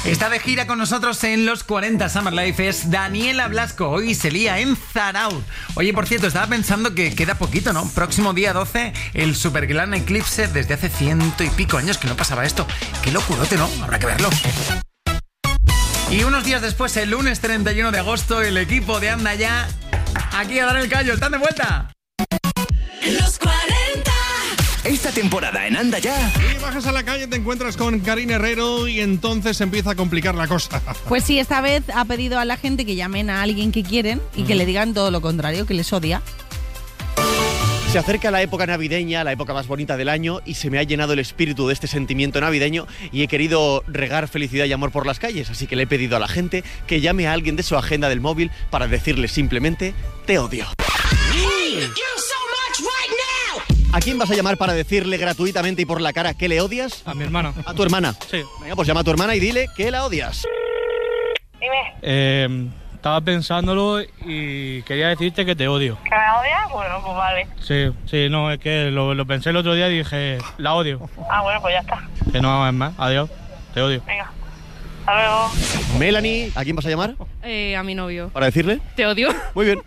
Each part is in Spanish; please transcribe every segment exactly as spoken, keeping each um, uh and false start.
Está de gira con nosotros en los cuarenta Summer Life, es Daniela Blasco. Hoy se lía en Zarauz. Oye, por cierto, estaba pensando que queda poquito, ¿no? Próximo día doce, el Super Gran Eclipse. Desde hace ciento y pico años que no pasaba esto. Qué locurote, ¿no? Habrá que verlo. Y unos días después, el lunes treinta y uno de agosto, el equipo de Anda Ya, aquí a dar el callo. ¿Están de vuelta? Los cuarenta. Esta temporada en Anda Ya. Y bajas a la calle, te encuentras con Karina Herrero y entonces empieza a complicar la cosa. Pues sí, esta vez ha pedido a la gente que llamen a alguien que quieren y mm. que le digan todo lo contrario, que les odia. Se acerca la época navideña, la época más bonita del año, y se me ha llenado el espíritu de este sentimiento navideño y he querido regar felicidad y amor por las calles, así que le he pedido a la gente que llame a alguien de su agenda del móvil para decirle simplemente te odio. ¿A quién vas a llamar para decirle gratuitamente y por la cara que le odias? A mi hermana. ¿A tu hermana? Sí. Venga, pues llama a tu hermana y dile que la odias. Dime. Eh, estaba pensándolo y quería decirte que te odio. ¿Que me odias? Bueno, pues vale. Sí, sí, no, es que lo, lo pensé el otro día y dije, la odio. Ah, bueno, pues ya está. Que no hagas más, adiós, te odio. Venga, hasta luego. Melanie, ¿a quién vas a llamar? Eh, a mi novio. ¿Para decirle? Te odio. Muy bien.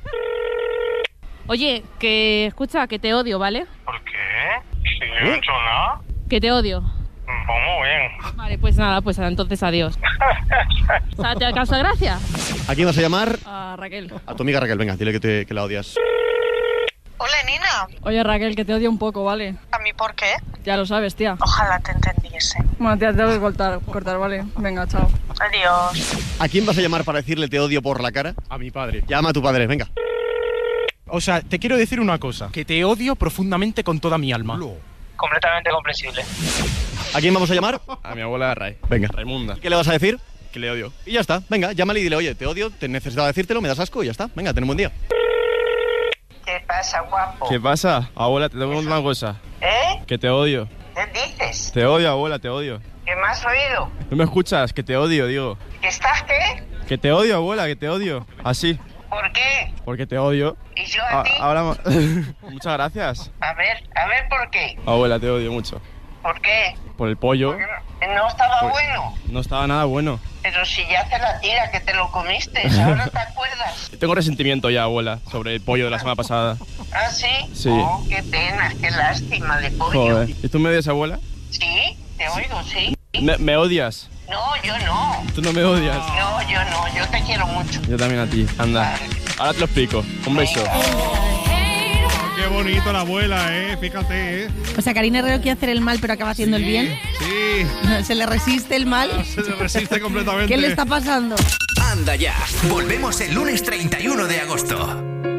Oye, que escucha, que te odio, ¿vale? ¿Por qué? Si yo no he hecho nada. Que te odio. Pues muy bien. Vale, pues nada, pues entonces adiós. O sea, ¿te causa gracia? ¿A quién vas a llamar? A Raquel. A tu amiga Raquel, venga, dile que, te, que la odias. Hola, Nina. Oye, Raquel, que te odio un poco, ¿vale? ¿A mí por qué? Ya lo sabes, tía. Ojalá te entendiese. Bueno, tía, te tengo que cortar, cortar, ¿vale? Venga, chao. Adiós. ¿A quién vas a llamar para decirle te odio por la cara? A mi padre. Llama a tu padre, venga. O sea, te quiero decir una cosa, que te odio profundamente con toda mi alma. No. Completamente comprensible. ¿A quién vamos a llamar? A mi abuela Ray. Venga. Raimunda. ¿Y qué le vas a decir? Que le odio. Y ya está, venga, llámale y dile, oye, te odio, te necesitaba decírtelo, me das asco y ya está. Venga, ten un buen día. ¿Qué pasa, guapo? ¿Qué pasa? Abuela, te tengo que contar una cosa. ¿Eh? Que te odio. ¿Qué dices? Te odio, abuela, te odio. ¿Qué me has oído? ¿No me escuchas? Que te odio, digo. ¿Que estás qué? Que te odio, abuela, que te odio. Así. ¿Por qué? Porque te odio. ¿Y yo a, a ti? Ahora... Muchas gracias. A ver, a ver por qué. Abuela, te odio mucho. ¿Por qué? Por el pollo. Porque no, no estaba Por... bueno. No estaba nada bueno. Pero si ya hace la tira que te lo comiste, ¿ahora te acuerdas? Tengo resentimiento ya, abuela, sobre el pollo de la semana pasada. ¿Ah, sí? Sí. Oh, qué pena, qué lástima de pollo. Joder. ¿Y tú me odias, abuela? Sí, te oigo, sí. ¿Me, me odias? No, yo no. ¿Tú no me odias? No, yo no, yo te quiero mucho. Yo también a ti, anda. Ahora te lo explico. Un beso. Qué bonito la abuela, eh, fíjate, eh. O sea, Karina Herrero quiere hacer el mal pero acaba haciendo sí, el bien. Sí. Se le resiste el mal. Se le resiste completamente. ¿Qué le está pasando? Anda Ya. Volvemos el lunes treinta y uno de agosto.